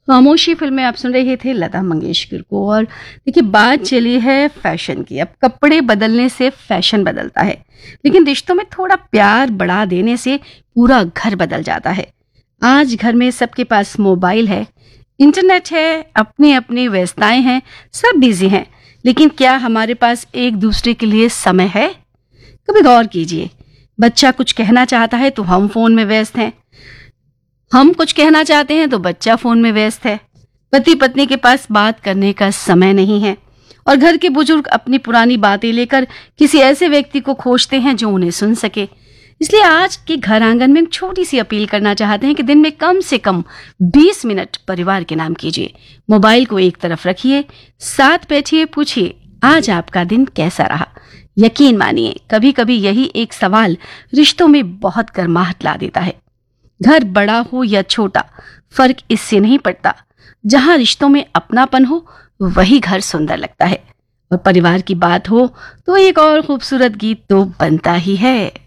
खामोशी फिल्म में आप सुन रहे थे लता मंगेशकर को। और देखिए, बात चली है फैशन की। अब कपड़े बदलने से फैशन बदलता है, लेकिन रिश्तों में थोड़ा प्यार बढ़ा देने से पूरा घर बदल जाता है। आज घर में सबके पास मोबाइल है, इंटरनेट है, अपनी अपनी व्यस्तताएं हैं, सब बिजी हैं, लेकिन क्या हमारे पास एक दूसरे के लिए समय है? कभी गौर कीजिए, बच्चा कुछ कहना चाहता है तो हम फोन में व्यस्त हैं, हम कुछ कहना चाहते हैं तो बच्चा फोन में व्यस्त है। पति पत्नी के पास बात करने का समय नहीं है, और घर के बुजुर्ग अपनी पुरानी बातें लेकर किसी ऐसे व्यक्ति को खोजते हैं जो उन्हें सुन सके। इसलिए आज के घर आंगन में छोटी सी अपील करना चाहते हैं कि दिन में कम से कम 20 मिनट परिवार के नाम कीजिए। मोबाइल को एक तरफ रखिए, साथ बैठिए, पूछिए आज आपका दिन कैसा रहा। यकीन मानिए, कभी कभी यही एक सवाल रिश्तों में बहुत गर्माहट ला देता है। घर बड़ा हो या छोटा, फर्क इससे नहीं पड़ता। जहां रिश्तों में अपनापन हो वही घर सुंदर लगता है। और परिवार की बात हो तो एक और खूबसूरत गीत तो बनता ही है।